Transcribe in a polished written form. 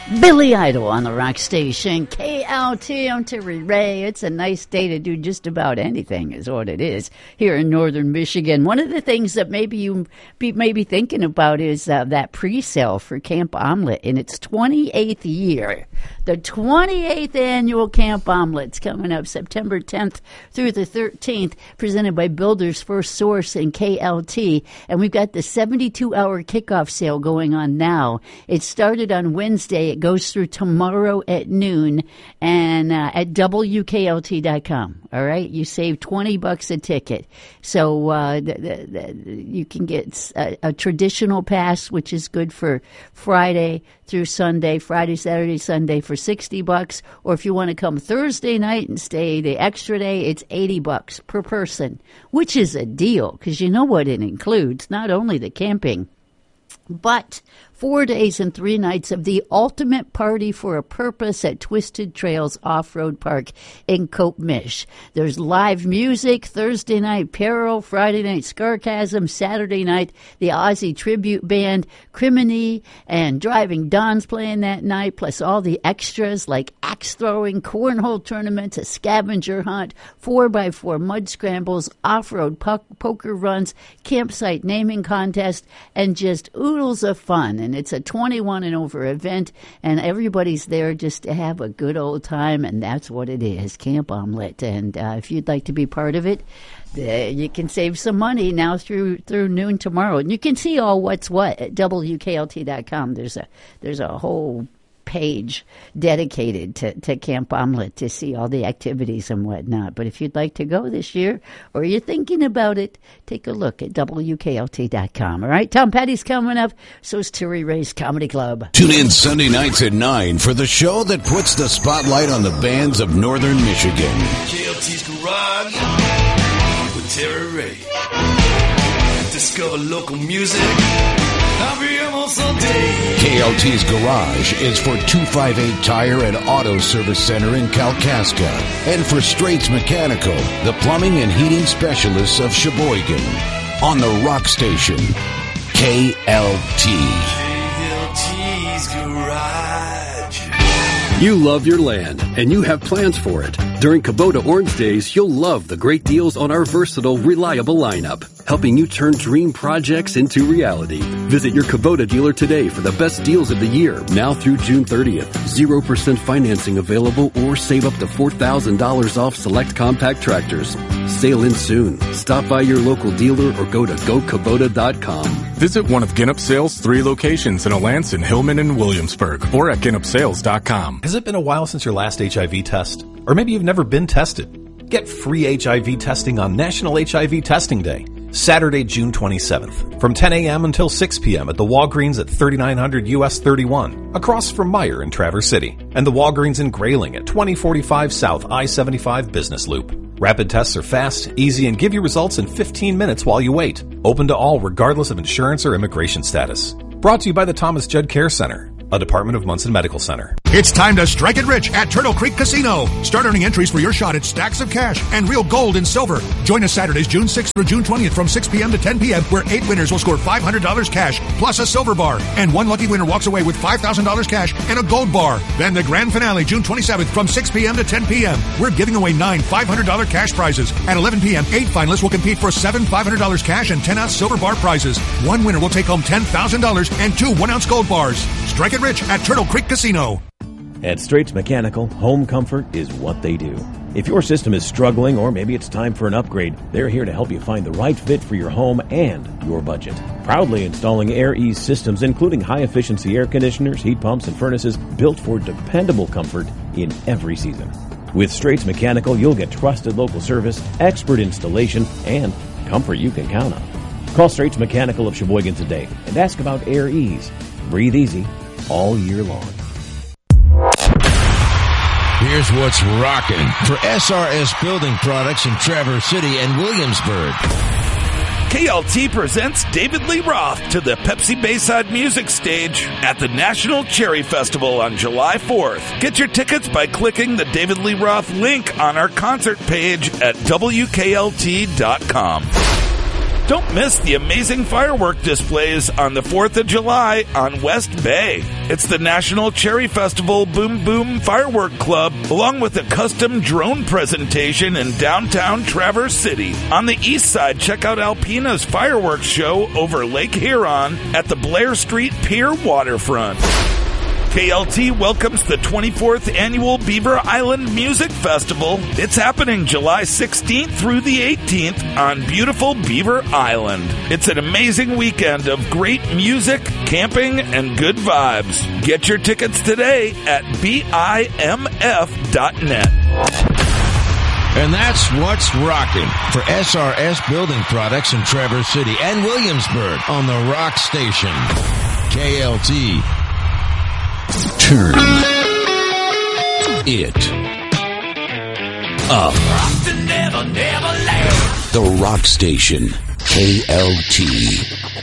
Billy Idol on the rock station, KLT. I'm Terry Ray. It's a nice day to do just about anything is what it is here in northern Michigan. One of the things that maybe you may be thinking about is that pre-sale for Camp Omelette in its 28th year. The 28th annual Camp Omelette's coming up September 10th through the 13th, presented by Builders First Source and KLT. And we've got the 72-hour kickoff sale going on now. It started on Wednesday. It goes through tomorrow at noon and at WKLT.com. All right, you save $20 a ticket. So you can get a traditional pass, which is good for Friday through Sunday, Friday, Saturday, Sunday for $60. Or if you want to come Thursday night and stay the extra day, it's $80 per person, which is a deal because you know what it includes, not only the camping, but 4 days and 3 nights of the ultimate party for a purpose at Twisted Trails Off-Road Park in Cope-Mish. There's live music, Thursday night Peril, Friday night Scarcasm, Saturday night the Aussie Tribute Band, Criminy, and Driving Don's playing that night, plus all the extras like axe throwing, cornhole tournaments, a scavenger hunt, 4x4 mud scrambles, off-road poker runs, campsite naming contest, and just oodles of fun. And it's a 21 and over event, and everybody's there just to have a good old time, and that's what it is, Camp Omelette. And if you'd like to be part of it, you can save some money now through noon tomorrow. And you can see all what's what at WKLT.com. There's a whole page dedicated to Camp Omelette to see all the activities and whatnot. But if you'd like to go this year or you're thinking about it, take a look at WKLT.com. All right, Tom Petty's coming up. So is Terry Ray's Comedy Club. Tune in Sunday nights at 9 for the show that puts the spotlight on the bands of northern Michigan. KLT's Garage with Terry Ray. Discover local music. KLT's Garage is for 258 Tire and Auto Service Center in Kalkaska and for Straits Mechanical, the plumbing and heating specialists of Sheboygan. On the rock station, KLT. KLT's Garage. You love your land, and you have plans for it. During Kubota Orange Days, you'll love the great deals on our versatile, reliable lineup, helping you turn dream projects into reality. Visit your Kubota dealer today for the best deals of the year, now through June 30th. 0% financing available or save up to $4,000 off select compact tractors. Sail in soon. Stop by your local dealer or go to GoKubota.com. Visit one of Ginnop Sales' 3 locations in Alanson, Hillman, and Williamsburg, or at GinnopSales.com. Has it been a while since your last HIV test? Or maybe you've never been tested? Get free HIV testing on National HIV Testing Day, Saturday, June 27th, from 10 a.m. until 6 p.m. at the Walgreens at 3900 US 31, across from Meyer in Traverse City, and the Walgreens in Grayling at 2045 South I-75 Business Loop. Rapid tests are fast, easy, and give you results in 15 minutes while you wait. Open to all regardless of insurance or immigration status. Brought to you by the Thomas Judd Care Center, a Department of Munson Medical Center. It's time to strike it rich at Turtle Creek Casino. Start earning entries for your shot at stacks of cash and real gold and silver. Join us Saturdays, June 6th through June 20th from 6 p.m. to 10 p.m. where 8 winners will score $500 cash plus a silver bar. And one lucky winner walks away with $5,000 cash and a gold bar. Then the grand finale, June 27th from 6 p.m. to 10 p.m. We're giving away 9 $500 cash prizes. At 11 p.m., 8 finalists will compete for 7 $500 cash and 10-ounce silver bar prizes. One winner will take home $10,000 and 2 1-ounce gold bars. Strike it rich at Turtle Creek Casino. At Straits Mechanical, home comfort is what they do. If your system is struggling or maybe it's time for an upgrade, they're here to help you find the right fit for your home and your budget. Proudly installing Air Ease systems, including high-efficiency air conditioners, heat pumps, and furnaces built for dependable comfort in every season. With Straits Mechanical, you'll get trusted local service, expert installation, and comfort you can count on. Call Straits Mechanical of Sheboygan today and ask about Air Ease. Breathe easy all year long. Here's what's rocking for SRS Building Products in Traverse City and Williamsburg. KLT presents David Lee Roth to the Pepsi Bayside Music Stage at the National Cherry Festival on July 4th. Get your tickets by clicking the David Lee Roth link on our concert page at WKLT.com. Don't miss the amazing firework displays on the 4th of July on West Bay. It's the National Cherry Festival Boom Boom Firework Club, along with a custom drone presentation in downtown Traverse City. On the east side, check out Alpina's fireworks show over Lake Huron at the Blair Street Pier waterfront. KLT welcomes the 24th Annual Beaver Island Music Festival. It's happening July 16th through the 18th on beautiful Beaver Island. It's an amazing weekend of great music, camping, and good vibes. Get your tickets today at BIMF.net. And that's what's rocking for SRS Building Products in Traverse City and Williamsburg on the Rock Station. KLT. Turn it up. The Rock Station, KLT.